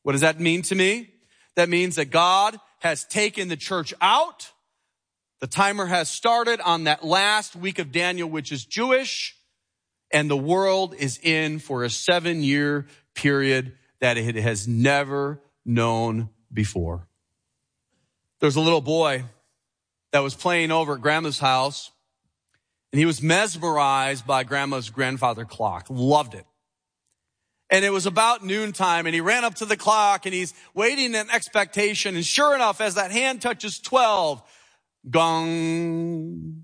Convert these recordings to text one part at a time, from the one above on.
What does that mean to me? That means that God has taken the church out. The timer has started on that last week of Daniel, which is Jewish, and the world is in for a 7-year period that it has never known before. There's a little boy that was playing over at Grandma's house, and he was mesmerized by Grandma's grandfather clock. Loved it. And it was about noontime, and he ran up to the clock, and he's waiting in expectation. And sure enough, as that hand touches 12, gong,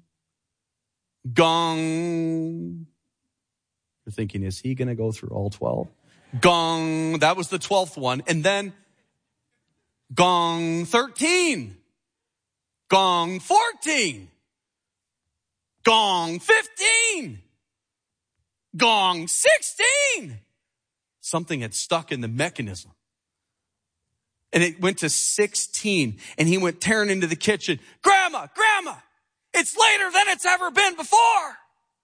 gong. You're thinking, is he going to go through all 12? Gong, that was the 12th one. And then gong 13, gong 14, gong 15, gong 16. Something had stuck in the mechanism. And it went to 16. And he went tearing into the kitchen. Grandma, it's later than it's ever been before.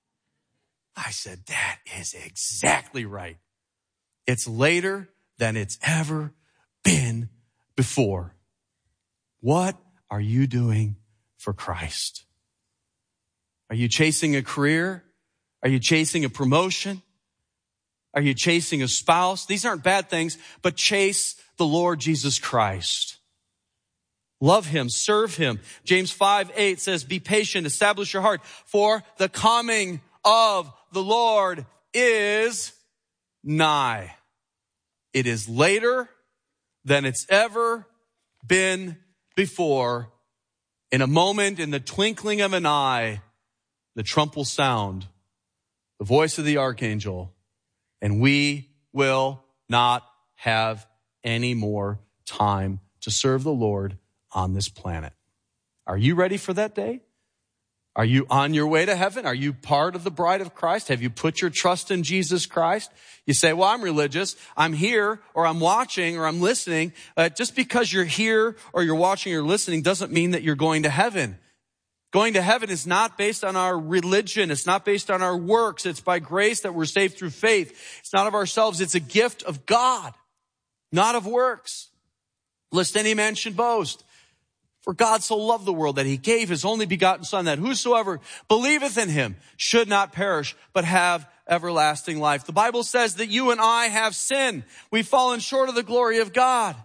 I said, that is exactly right. It's later than it's ever been before. What are you doing for Christ? Are you chasing a career? Are you chasing a promotion? Are you chasing a spouse? These aren't bad things, but chase the Lord Jesus Christ. Love him, serve him. James 5:8 says, be patient, establish your heart, for the coming of the Lord is nigh. It is later than it's ever been before. In a moment, in the twinkling of an eye, the trump will sound, the voice of the archangel, and we will not have any more time to serve the Lord on this planet. Are you ready for that day? Are you on your way to heaven? Are you part of the bride of Christ? Have you put your trust in Jesus Christ? You say, well, I'm religious. I'm here, or I'm watching, or I'm listening. Just because you're here or you're watching or listening doesn't mean that you're going to heaven. Going to heaven is not based on our religion. It's not based on our works. It's by grace that we're saved through faith. It's not of ourselves. It's a gift of God, not of works. Lest any man should boast. For God so loved the world that he gave his only begotten Son, that whosoever believeth in him should not perish, but have everlasting life. The Bible says that you and I have sinned. We've fallen short of the glory of God.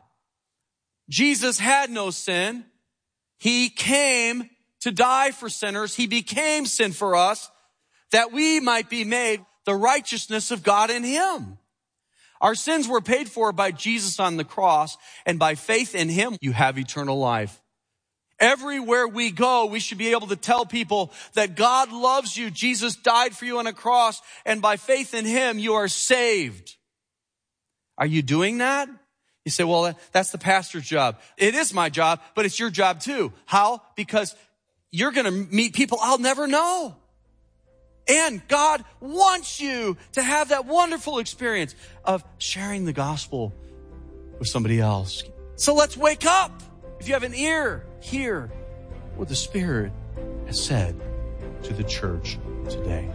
Jesus had no sin. He came to die for sinners. He became sin for us, that we might be made the righteousness of God in him. Our sins were paid for by Jesus on the cross, and by faith in him, you have eternal life. Everywhere we go, we should be able to tell people that God loves you. Jesus died for you on a cross, and by faith in him, you are saved. Are you doing that? You say, well, that's the pastor's job. It is my job, but it's your job too. How? Because you're going to meet people I'll never know. And God wants you to have that wonderful experience of sharing the gospel with somebody else. So let's wake up. If you have an ear, hear what the Spirit has said to the church today.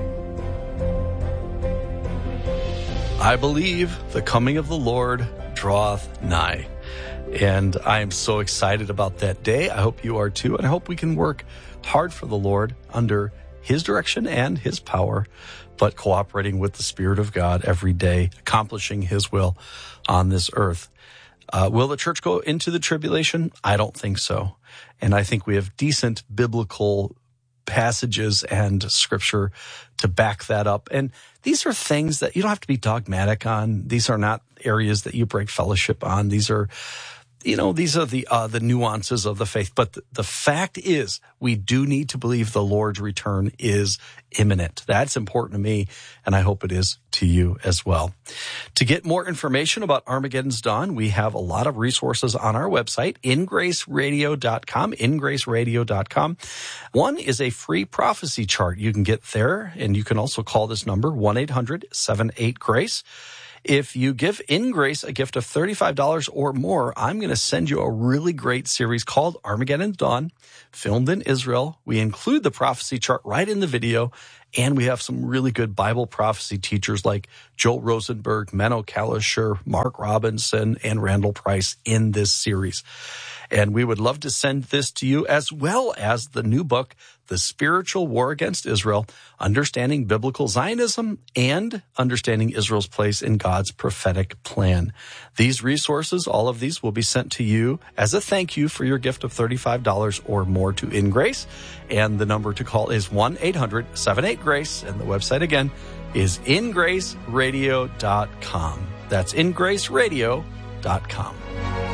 I believe the coming of the Lord draweth nigh. And I am so excited about that day. I hope you are too. And I hope we can work hard for the Lord under his direction and his power, but cooperating with the Spirit of God every day, accomplishing his will on this earth. Will the church go into the tribulation? I don't think so. And I think we have decent biblical passages and scripture to back that up. And these are things that you don't have to be dogmatic on. These are not areas that you break fellowship on. These are the nuances of the faith. But the fact is, we do need to believe the Lord's return is imminent. That's important to me, and I hope it is to you as well. To get more information about Armageddon's Dawn, we have a lot of resources on our website, ingraceradio.com, ingraceradio.com. One is a free prophecy chart. You can get there, and you can also call this number, 1-800-78-GRACE. If you give In Grace a gift of $35 or more, I'm going to send you a really great series called Armageddon's Dawn, filmed in Israel. We include the prophecy chart right in the video, and we have some really good Bible prophecy teachers like Joel Rosenberg, Menno Kalisher, Mark Robinson, and Randall Price in this series. And we would love to send this to you, as well as the new book, The Spiritual War Against Israel, Understanding Biblical Zionism and Understanding Israel's Place in God's Prophetic Plan. These resources, all of these, will be sent to you as a thank you for your gift of $35 or more to In Grace. And the number to call is 1-800-78-GRACE. And the website again is ingraceradio.com. That's ingraceradio.com.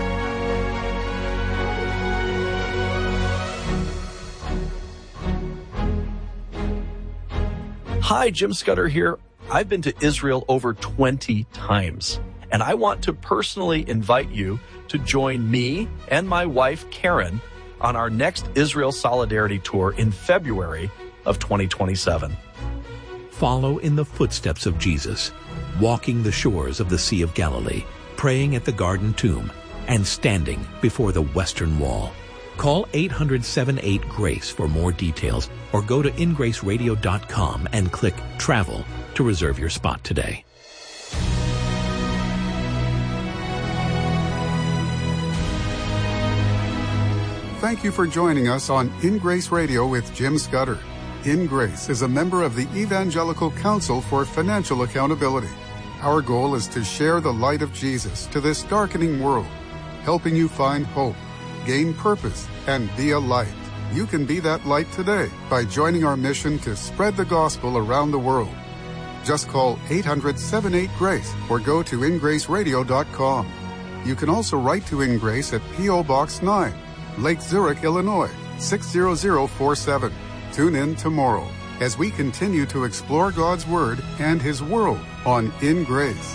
Hi, Jim Scudder here. I've been to Israel over 20 times, and I want to personally invite you to join me and my wife, Karen, on our next Israel Solidarity Tour in February of 2027. Follow in the footsteps of Jesus, walking the shores of the Sea of Galilee, praying at the Garden Tomb, and standing before the Western Wall. Call 800-78-GRACE for more details, or go to ingraceradio.com and click Travel to reserve your spot today. Thank you for joining us on In Grace Radio with Jim Scudder. In Grace is a member of the Evangelical Council for Financial Accountability. Our goal is to share the light of Jesus to this darkening world, helping you find hope, gain purpose, and be a light. You can be that light today by joining our mission to spread the gospel around the world. Just call 800-78-GRACE or go to ingraceradio.com. You can also write to In Grace at P.O. Box 9, Lake Zurich, Illinois, 60047. Tune in tomorrow as we continue to explore God's Word and His world on In Grace.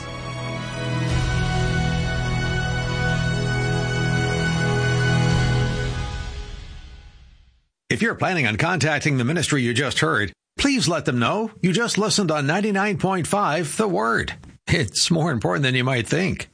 If you're planning on contacting the ministry you just heard, please let them know you just listened on 99.5 The Word. It's more important than you might think.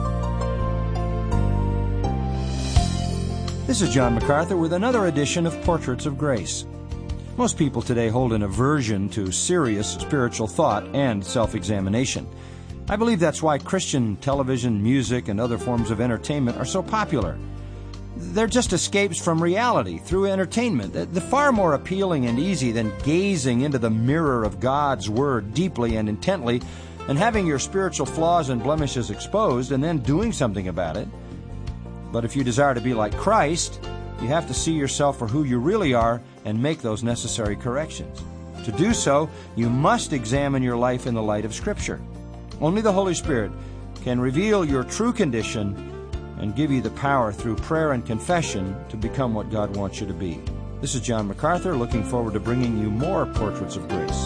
This is John MacArthur with another edition of Portraits of Grace. Most people today hold an aversion to serious spiritual thought and self-examination. I believe that's why Christian television, music, and other forms of entertainment are so popular. They're just escapes from reality through entertainment. They're far more appealing and easy than gazing into the mirror of God's Word deeply and intently and having your spiritual flaws and blemishes exposed and then doing something about it. But if you desire to be like Christ, you have to see yourself for who you really are and make those necessary corrections. To do so, you must examine your life in the light of Scripture. Only the Holy Spirit can reveal your true condition and give you the power through prayer and confession to become what God wants you to be. This is John MacArthur, looking forward to bringing you more Portraits of Grace.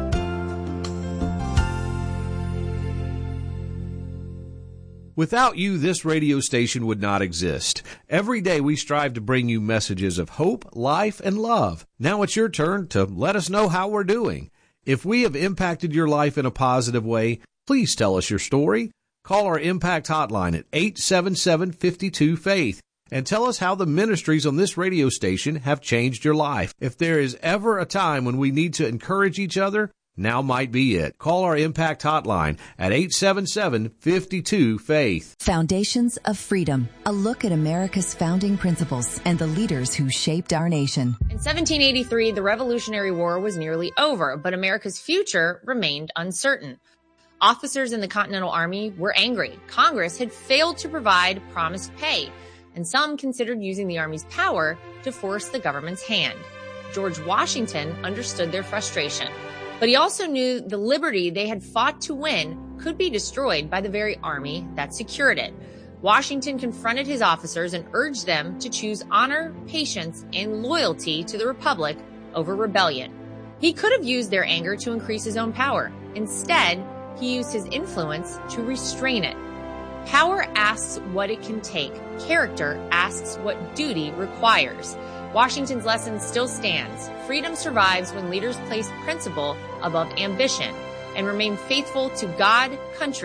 Without you, this radio station would not exist. Every day we strive to bring you messages of hope, life, and love. Now it's your turn to let us know how we're doing. If we have impacted your life in a positive way, please tell us your story. Call our Impact Hotline at 877-52-FAITH and tell us how the ministries on this radio station have changed your life. If there is ever a time when we need to encourage each other, now might be it. Call our Impact Hotline at 877-52-FAITH. Foundations of Freedom, a look at America's founding principles and the leaders who shaped our nation. In 1783, the Revolutionary War was nearly over, but America's future remained uncertain. Officers in the Continental Army were angry. Congress had failed to provide promised pay, and some considered using the Army's power to force the government's hand. George Washington understood their frustration, but he also knew the liberty they had fought to win could be destroyed by the very army that secured it. Washington confronted his officers and urged them to choose honor, patience, and loyalty to the Republic over rebellion. He could have used their anger to increase his own power. Instead, he used his influence to restrain it. Power asks what it can take. Character asks what duty requires. Washington's lesson still stands. Freedom survives when leaders place principle above ambition and remain faithful to God, country,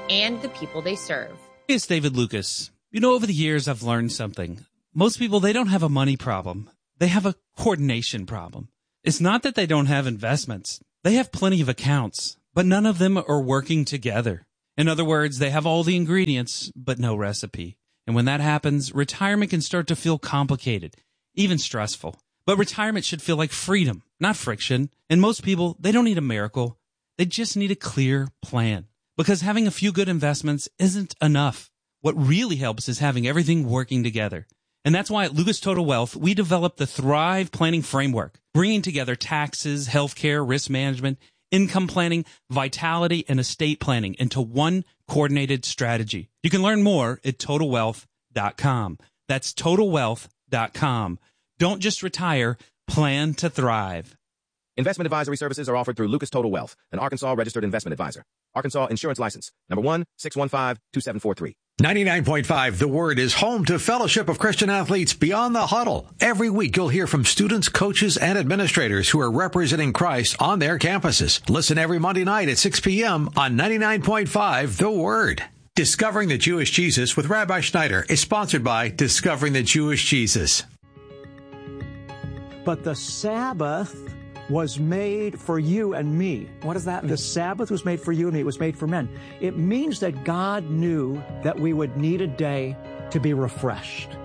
and the people they serve. It's David Lucas. You know, over the years, I've learned something. Most people, they don't have a money problem. They have a coordination problem. It's not that they don't have investments. They have plenty of accounts, but none of them are working together. In other words, they have all the ingredients, but no recipe. And when that happens, retirement can start to feel complicated, even stressful. But retirement should feel like freedom, not friction. And most people, they don't need a miracle. They just need a clear plan. Because having a few good investments isn't enough. What really helps is having everything working together. And that's why at Lucas Total Wealth, we developed the Thrive Planning Framework, bringing together taxes, healthcare, risk management, income planning, vitality, and estate planning into one coordinated strategy. You can learn more at TotalWealth.com. That's TotalWealth.com. Don't just retire, plan to thrive. Investment advisory services are offered through Lucas Total Wealth, an Arkansas registered investment advisor. Arkansas Insurance License, number 1-615-2743. 99.5 The Word is home to Fellowship of Christian Athletes Beyond the Huddle. Every week you'll hear from students, coaches, and administrators who are representing Christ on their campuses. Listen every Monday night at 6 p.m. on 99.5 The Word. Discovering the Jewish Jesus with Rabbi Schneider is sponsored by Discovering the Jewish Jesus. But the Sabbath was made for you and me. What does that mean? The Sabbath was made for you and me. It was made for men. It means that God knew that we would need a day to be refreshed.